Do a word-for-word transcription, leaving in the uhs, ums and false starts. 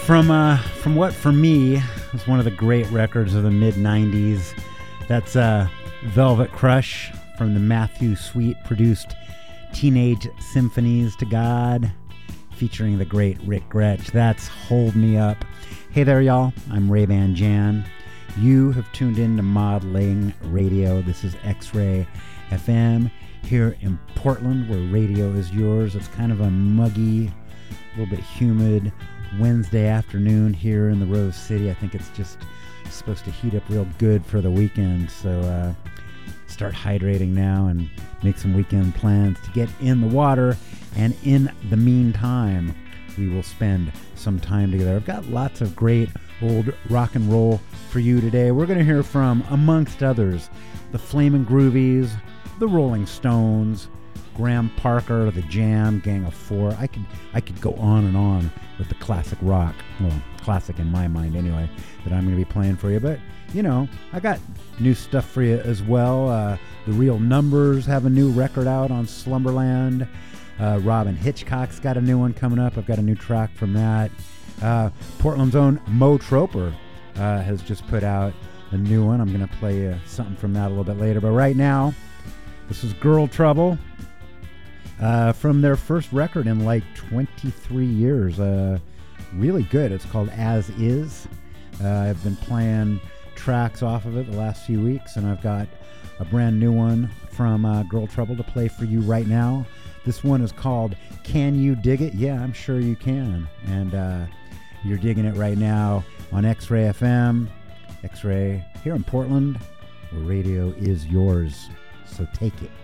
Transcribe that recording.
From uh, from what for me was one of the great records of the mid nineties, that's uh, Velvet Crush from the Matthew Sweet produced Teenage Symphonies to God, featuring the great Rick Gretsch. That's Hold Me Up. Hey there, y'all. I'm Ray-Ban Jan. You have tuned in to Modeling Radio. This is X-Ray F M here in Portland, where radio is yours. It's kind of a muggy, a little bit humid Wednesday afternoon here in the Rose City. I think it's just supposed to heat up real good for the weekend, so uh, start hydrating now and make some weekend plans to get in the water. And in the meantime, we will spend some time together. I've got lots of great old rock and roll for you today. We're going to hear from, amongst others, the Flamin' Groovies, the Rolling Stones, Graham Parker, the Jam, Gang of Four. I could I could go on and on with the classic rock. Well, classic in my mind anyway, that I'm going to be playing for you. But, you know, I got new stuff for you as well. Uh, the Real Numbers have a new record out on Slumberland. Uh, Robin Hitchcock's got a new one coming up. I've got a new track from that. Uh, Portland's own Mo Troper uh, has just put out a new one. I'm going to play uh, something from that a little bit later. But right now, this is Girl Trouble. Uh, from their first record in like twenty-three years. Uh, really good. It's called As Is. Uh, I've been playing tracks off of it the last few weeks, and I've got a brand new one from uh, Girl Trouble to play for you right now. This one is called Can You Dig It? Yeah, I'm sure you can. And uh, you're digging it right now on X-Ray F M. X-Ray here in Portland, where radio is yours. So take it.